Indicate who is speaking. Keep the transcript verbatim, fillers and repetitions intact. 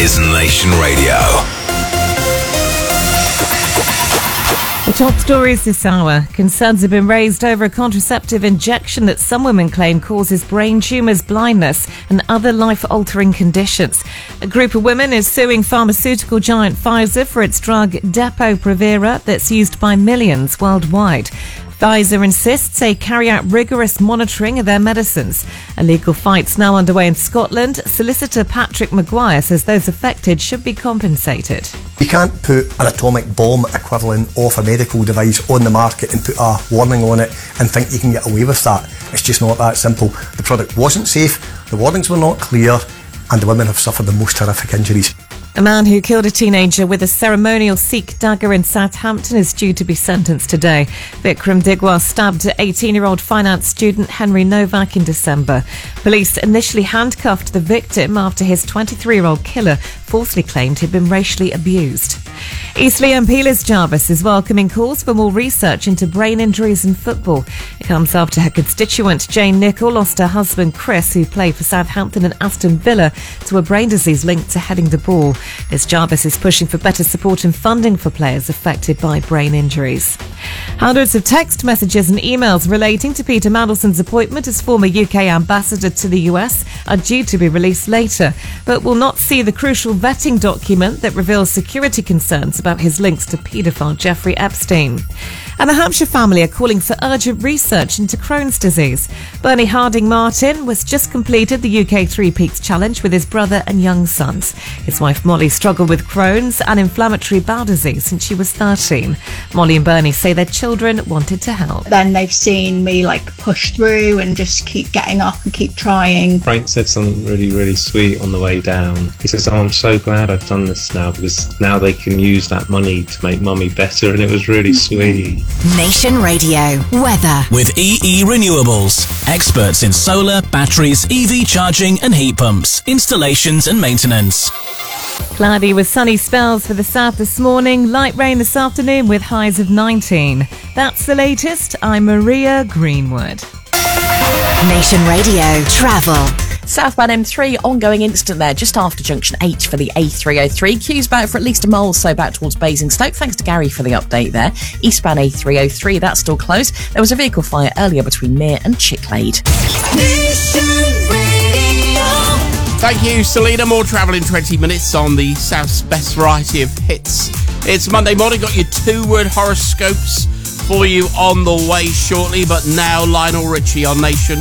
Speaker 1: is Nation Radio.
Speaker 2: The top stories this hour. Concerns have been raised over a contraceptive injection that some women claim causes brain tumours, blindness and other life-altering conditions. A group of women is suing pharmaceutical giant Pfizer for its drug Depo-Provera that's used by millions worldwide. Pfizer insists they carry out rigorous monitoring of their medicines. A legal fight's now underway in Scotland. Solicitor Patrick Maguire says those affected should be compensated.
Speaker 3: You can't put an atomic bomb equivalent of a medical device on the market and put a warning on it and think you can get away with that. It's just not that simple. The product wasn't safe, the warnings were not clear, and the women have suffered the most horrific injuries.
Speaker 2: A man who killed a teenager with a ceremonial Sikh dagger in Southampton is due to be sentenced today. Vikram Digwar stabbed eighteen-year-old finance student Henry Novak in December. Police initially handcuffed the victim after his twenty-three-year-old killer falsely claimed he'd been racially abused. Eastleigh M P Liz Jarvis is welcoming calls for more research into brain injuries in football. It comes after her constituent Jane Nicholl lost her husband Chris, who played for Southampton and Aston Villa, to a brain disease linked to heading the ball. Liz Jarvis is pushing for better support and funding for players affected by brain injuries. Hundreds of text messages and emails relating to Peter Mandelson's appointment as former U K ambassador to the U S are due to be released later, but will not see the crucial vetting document that reveals security concerns about his links to paedophile Jeffrey Epstein. And the Hampshire family are calling for urgent research into Crohn's disease. Bernie Harding Martin was just completed the U K Three Peaks Challenge with his brother and young sons. His wife Molly struggled with Crohn's and inflammatory bowel disease since she was thirteen. Molly and Bernie say their children wanted to help.
Speaker 4: Then they've seen me like push through and just keep getting up and keep trying.
Speaker 5: Frank said something really, really sweet on the way down. He says, oh, I'm so glad I've done this now because now they can use that money to make mummy better, and it was really sweet.
Speaker 6: Nation Radio weather
Speaker 7: with E E Renewables, experts in solar, batteries, E V charging and heat pumps, installations and maintenance.
Speaker 2: Cloudy with sunny spells for the south this morning, light rain this afternoon with highs of nineteen. That's the latest. I'm Maria Greenwood.
Speaker 6: Nation Radio travel.
Speaker 8: Southbound M three, ongoing incident there just after junction eight for the A three oh three. Queues back for at least a mile, so back towards Basingstoke. Thanks to Gary for the update there. Eastbound A three oh three, that's still closed. There was a vehicle fire earlier between Mere and Chicklade.
Speaker 9: Thank you, Selena. More travel in twenty minutes on the South's best variety of hits. It's Monday morning. Got your two-word horoscopes for you on the way shortly, but now Lionel Richie on Nation.